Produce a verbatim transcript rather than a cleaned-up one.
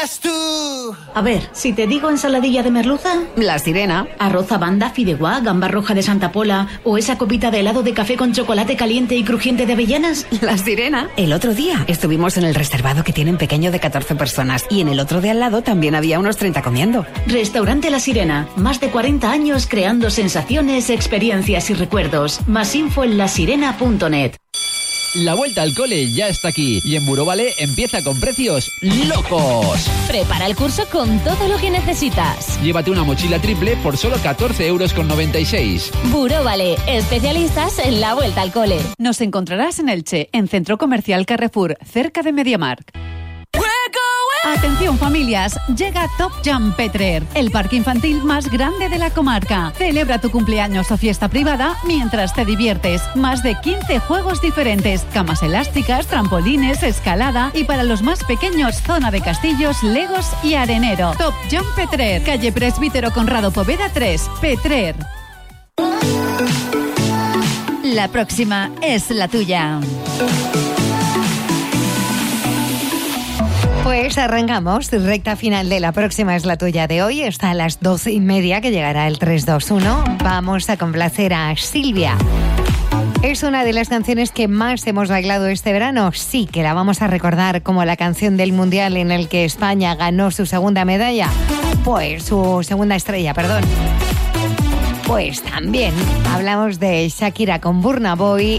serás tú. A ver, si te digo ensaladilla de merluza... La Sirena. Arroz a banda, fideuá, gamba roja de Santa Pola o esa copita de helado de café con chocolate caliente y crujiente de avellanas. La Sirena. El otro día estuvimos en el reservado que tienen pequeño de catorce personas y en el otro de al lado también había unos treinta comiendo. Restaurante La Sirena. Más de cuarenta años creando sensaciones, experiencias y recuerdos. Más info en la sirena punto net. La vuelta al cole ya está aquí y en Burovale empieza con precios locos. Prepara el curso con todo lo que necesitas. Llévate una mochila triple por solo catorce euros con noventa y seis. Burovale, especialistas en la vuelta al cole. Nos encontrarás en Elche, en Centro Comercial Carrefour, cerca de MediaMarkt. Atención familias, llega Top Jump Petrer, el parque infantil más grande de la comarca. Celebra tu cumpleaños o fiesta privada mientras te diviertes. Más de quince juegos diferentes, camas elásticas, trampolines, escalada y para los más pequeños zona de castillos, legos y arenero. Top Jump Petrer, calle Presbítero Conrado Poveda tres, Petrer. La próxima es la tuya. Pues arrancamos, recta final de La próxima es la tuya de hoy, está a las doce y media que llegará el tres dos uno. Vamos a complacer a Silvia. ¿Es una de las canciones que más hemos bailado este verano? Sí, que la vamos a recordar como la canción del Mundial en el que España ganó su segunda medalla. Pues su segunda estrella, perdón. Pues también hablamos de Shakira con Burna Boy